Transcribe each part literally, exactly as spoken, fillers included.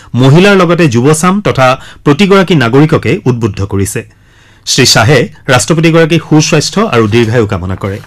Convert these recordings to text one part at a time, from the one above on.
মহিলাৰ লগতে যুৱচাম তথা প্ৰতিগৰাকী নাগৰিককে উদ্বুদ্ধ কৰিছে। শ্ৰী শ্বাহে ৰাষ্ট্ৰপতিগৰাকীৰ সুস্বাস্থ্য আৰু দীৰ্ঘায়ু কামনা কৰে।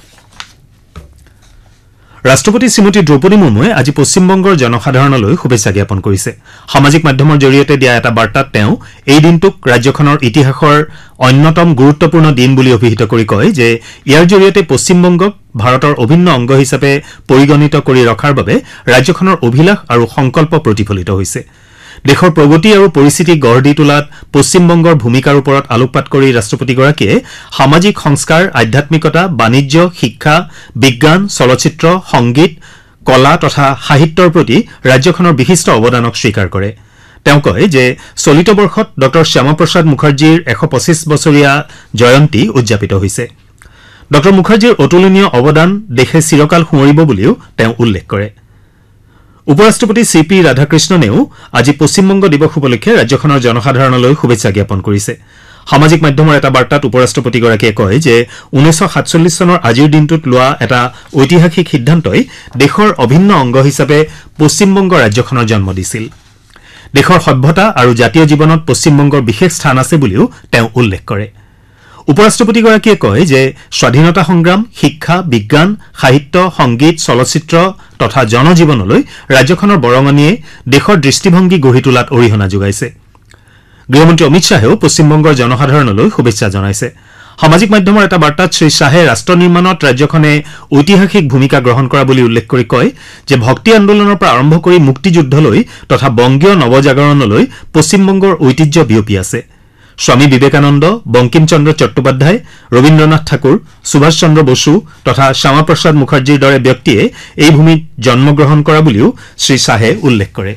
ৰাষ্ট্ৰপতি শ্ৰীমতী দ্ৰৌপদী মুৰ্মুৱে আজি পশ্চিমবংগৰ জনসাধাৰণলৈ শুভেচ্ছা জ্ঞাপন কৰিছে। সামাজিক মাধ্যমৰ জৰিয়তে দিয়া এটা বাৰ্তাত তেওঁ এই দিনটোক ৰাজ্যখনৰ ইতিহাসৰ অন্যতম গুৰুত্বপূৰ্ণ দিন বুলি অভিহিত কৰি কয় যে ইয়াৰ জৰিয়তে পশ্চিমবংগক ভাৰতৰ অভিন্ন অংগ হিচাপে পৰিগণিত কৰি ৰখাৰ বাবে ৰাজ্যখনৰ অভিলাষ আৰু সংকল্প প্ৰতিফলিত হৈছে। দেশৰ প্ৰগতি আৰু পৰিস্থিতি গঢ় দি তোলাত পশ্চিমবংগৰ ভূমিকাৰ ওপৰত আলোকপাত কৰি ৰাষ্ট্ৰপতিগৰাকীয়ে সামাজিক সংস্কাৰ, আধ্যাত্মিকতা, বাণিজ্য, শিক্ষা, বিজ্ঞান, চলচ্চিত্ৰ, সংগীত, কলা তথা সাহিত্যৰ প্ৰতি ৰাজ্যখনৰ বিশিষ্ট অৱদানক স্বীকাৰ কৰে। তেওঁ কয় যে চলিত বৰ্ষত ড শ্যামাপ্ৰসাদ মুখাৰ্জীৰ এশ পঁচিছ বছৰীয়া জয়ন্তী উদযাপিত হৈছে। ড মুখাৰ্জীৰ অতুলনীয় অৱদান দেশে চিৰকাল সোঁৱৰিব বুলিও তেওঁ উল্লেখ কৰে। উপ ৰাষ্ট্ৰপতি চি পি ৰাধাকৃষ্ণনেও আজি পশ্চিমবংগ দিৱস উপলক্ষে ৰাজ্যখনৰ জনসাধাৰণলৈ শুভেচ্ছা জ্ঞাপন কৰিছে। সামাজিক মাধ্যমৰ এটা বাৰ্তাত উপ ৰাষ্ট্ৰপতিগৰাকীয়ে কয় যে ঊনৈশ সাতচল্লিছ চনৰ আজিৰ দিনটোত লোৱা এটা ঐতিহাসিক সিদ্ধান্তই দেশৰ অভিন্ন অংগ হিচাপে পশ্চিমবংগ ৰাজ্যখনৰ জন্ম দিছিল। দেশৰ সভ্যতা আৰু জাতীয় জীৱনত পশ্চিমবংগৰ বিশেষ স্থান আছে বুলিও তেওঁ উল্লেখ কৰে। উপ ৰাষ্ট্ৰপতিগৰাকীয়ে কয় যে স্বাধীনতা সংগ্ৰাম, শিক্ষা, বিজ্ঞান, সাহিত্য, সংগীত, চলচ্চিত্ৰ তথা জনজীৱনলৈ ৰাজ্যখনৰ বৰঙণিয়ে দেশৰ দৃষ্টিভংগী গঢ়ি তোলাত অৰিহণা যোগাইছে। গৃহমন্ত্ৰী অমিত শ্বাহেও পশ্চিমবংগৰ জনসাধাৰণলৈ শুভেচ্ছা জনাইছে। সামাজিক মাধ্যমৰ এটা বাৰ্তাত শ্ৰী শ্বাহে ৰাষ্ট্ৰ নিৰ্মাণত ৰাজ্যখনে ঐতিহাসিক ভূমিকা গ্ৰহণ কৰা বুলি উল্লেখ কৰি কয় যে ভক্তি আন্দোলনৰ পৰা আৰম্ভ কৰি মুক্তিযুদ্ধলৈ তথা বংগীয় নৱজাগৰণলৈ পশ্চিমবংগৰ ঐতিহ্য বিয়পি আছে। স্বামী বিবেকানন্দ, বংকিম চন্দ্ৰ চট্টোপাধ্যায়, ৰবীন্দ্ৰনাথ ঠাকুৰ, সুভাষ চন্দ্ৰ বসু তথা শ্যামাপ্ৰসাদ মুখাৰ্জীৰ দৰে ব্যক্তিয়ে এই ভূমিত জন্মগ্ৰহণ কৰা বুলিও শ্ৰী শ্বাহে উল্লেখ কৰে।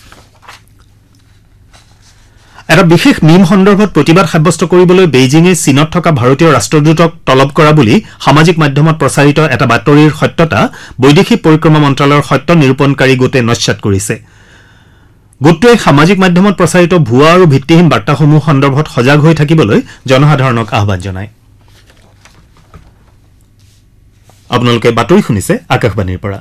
এটা বিশেষ মিম সন্দৰ্ভত প্ৰতিবাদ সাব্যস্ত কৰিবলৈ বেইজিঙে চীনত থকা ভাৰতীয় ৰাষ্ট্ৰদূতক তলব কৰা বুলি সামাজিক মাধ্যমত প্ৰচাৰিত এটা বাতৰিৰ সত্যতা বৈদেশিক পৰিক্ৰমা মন্ত্ৰালয়ৰ সত্য নিৰূপণকাৰী গোটে নস্যাৎ কৰিছে। গোটটোৱে সামাজিক মাধ্যমত প্ৰচাৰিত ভুৱা আৰু ভিত্তিহীন বাৰ্তাসমূহ সন্দৰ্ভত সজাগ হৈ থাকিবলৈ জনসাধাৰণক আহ্বান জনায়। আপোনালোকে বাতৰি শুনিছে আকাশবাণীৰ পৰা।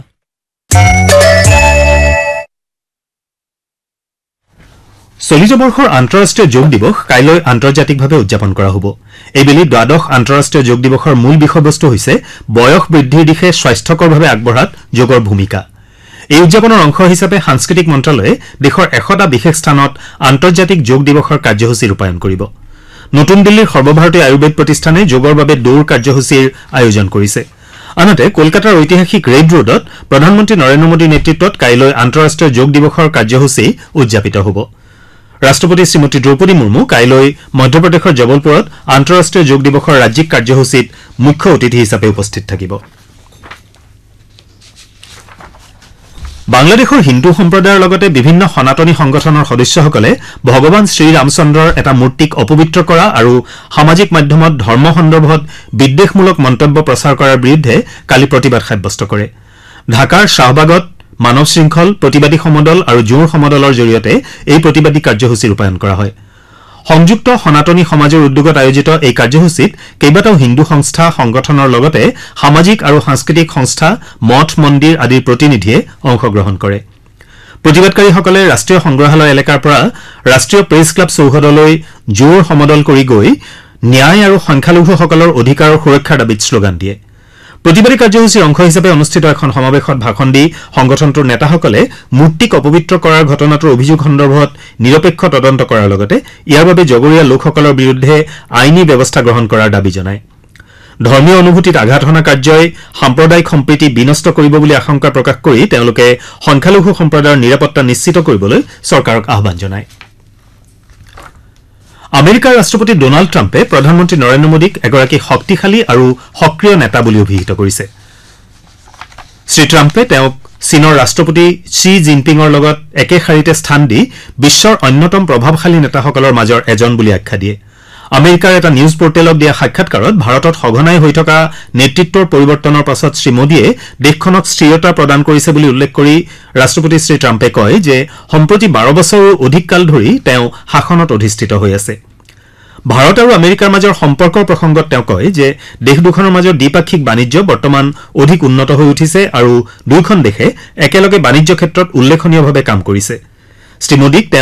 চলিত বৰ্ষৰ আন্তঃৰাষ্ট্ৰীয় যোগ দিৱস কাইলৈ আন্তৰ্জাতিকভাৱে উদযাপন কৰা হ'ব। এইবেলি দ্বাদশ আন্তঃৰাষ্ট্ৰীয় যোগ দিৱসৰ মূল বিষয়বস্তু হৈছে বয়স বৃদ্ধিৰ দিশে স্বাস্থ্যকৰভাৱে আগবঢ়াত যোগৰ ভূমিকা। এই উদযাপনৰ অংশ হিচাপে সাংস্কৃতিক মন্ত্ৰালয়ে দেশৰ এশটা বিশেষ স্থানত আন্তৰ্জাতিক যোগ দিৱসৰ কাৰ্যসূচী ৰূপায়ণ কৰিব। নতুন দিল্লীৰ সৰ্বভাৰতীয় আয়ুৰ্বেদ প্ৰতিষ্ঠানে যোগৰ বাবে দৌৰ কাৰ্যসূচীৰ আয়োজন কৰিছে। আনহাতে কলকাতাৰ ঐতিহাসিক ৰেড ৰোডত প্ৰধানমন্ত্ৰী নৰেন্দ্ৰ মোদীৰ নেতৃত্বত কাইলৈ আন্তঃৰাষ্ট্ৰীয় যোগ দিৱসৰ কাৰ্যসূচী উদযাপিত হ'ব। ৰাষ্ট্ৰপতি শ্ৰীমতী দ্ৰৌপদী মুৰ্মু কাইলৈ মধ্যপ্ৰদেশৰ জবলপুৰত আন্তঃৰাষ্ট্ৰীয় যোগ দিৱসৰ ৰাজ্যিক কাৰ্যসূচীত মুখ্য অতিথি হিচাপে উপস্থিত থাকিব। বাংলাদেশৰ হিন্দু সম্প্ৰদায়ৰ লগতে বিভিন্ন সনাতনী সংগঠনৰ সদস্যসকলে ভগৱান শ্ৰীৰামচন্দ্ৰৰ এটা মূৰ্তিক অপবিত্ৰ কৰা আৰু সামাজিক মাধ্যমত ধৰ্ম সন্দৰ্ভত বিদ্বেষমূলক মন্তব্য প্ৰচাৰ কৰাৰ বিৰুদ্ধে কালি প্ৰতিবাদ সাব্যস্ত কৰে। ঢাকাৰ শ্বাহবাগত মানৱ শৃংখল, প্ৰতিবাদী সমদল আৰু জোৰ সমদলৰ জৰিয়তে এই প্ৰতিবাদী কাৰ্যসূচী ৰূপায়ণ কৰা হয়। সংযুক্ত সনাতনী সমাজৰ উদ্যোগত আয়োজিত এই কাৰ্যসূচীত কেইবাটাও হিন্দু সংস্থা সংগঠনৰ লগতে সামাজিক আৰু সাংস্কৃতিক সংস্থা, মঠ মন্দিৰ আদিৰ প্ৰতিনিধিয়ে অংশগ্ৰহণ কৰে। প্ৰতিবাদকাৰীসকলে ৰাষ্ট্ৰীয় সংগ্ৰহালয় এলেকাৰ পৰা ৰাষ্ট্ৰীয় প্ৰেছ ক্লাব চৌহদলৈ জোৰ সমদল কৰি গৈ ন্যায় আৰু সংখ্যালঘুসকলৰ অধিকাৰৰ সুৰক্ষাৰ দাবীত শ্লোগান দিয়ে। প্ৰতিবাদী কাৰ্যসূচীৰ অংশ হিচাপে অনুষ্ঠিত এখন সমাৱেশত ভাষণ দি সংগঠনটোৰ নেতাসকলে মূৰ্তিক অপবিত্ৰ কৰাৰ ঘটনাটোৰ অভিযোগ সন্দৰ্ভত নিৰপেক্ষ তদন্ত কৰাৰ লগতে ইয়াৰ বাবে জগৰীয়া লোকসকলৰ বিৰুদ্ধে আইনী ব্যৱস্থা গ্ৰহণ কৰাৰ দাবী জনায়। ধৰ্মীয় অনুভূতিত আঘাত হনা কাৰ্যই সাম্প্ৰদায়িক সম্প্ৰীতি বিনষ্ট কৰিব বুলি আশংকা প্ৰকাশ কৰি তেওঁলোকে সংখ্যালঘু সম্প্ৰদায়ৰ নিৰাপত্তা নিশ্চিত কৰিবলৈ চৰকাৰক আহ্বান জনায়। আমেৰিকাৰ ৰাষ্ট্ৰপতি ডোনাল্ড ট্ৰাম্পে প্ৰধানমন্ত্ৰী নৰেন্দ্ৰ মোদীক এগৰাকী শক্তিশালী আৰু সক্ৰিয় নেতা বুলি অভিহিত কৰিছে। শ্ৰীট্ৰাম্পে তেওঁক চীনৰ ৰাষ্ট্ৰপতি শ্বি জিনপিঙৰ লগত একে শাৰীতে স্থান দি বিশ্বৰ অন্যতম প্ৰভাৱশালী নেতাসকলৰ মাজৰ এজন বুলি আখ্যা দিয়ে। আমেৰিকাৰ এটা নিউজ পৰ্টেলক দিয়া সাক্ষাৎকাৰত ভাৰতত সঘনাই হৈ থকা নেতৃত্বৰ পৰিৱৰ্তনৰ পাছত শ্ৰীমোদীয়ে দেশখনক স্থিৰতা প্ৰদান কৰিছে বুলি উল্লেখ কৰি ৰাষ্ট্ৰপতি শ্ৰীট্ৰাম্পে কয় যে সম্প্ৰতি বাৰ বছৰৰ অধিক কাল ধৰি তেওঁ শাসনত অধিষ্ঠিত হৈ আছে। ভাৰত আৰু আমেৰিকাৰ মাজৰ সম্পৰ্কৰ প্ৰসংগত তেওঁ কয় যে দেশ দুখনৰ মাজৰ দ্বিপাক্ষিক বাণিজ্য বৰ্তমান অধিক উন্নত হৈ উঠিছে আৰু দুয়োখন দেশে একেলগে বাণিজ্য ক্ষেত্ৰত উল্লেখনীয়ভাৱে কাম কৰিছে। শ্ৰীমোদীক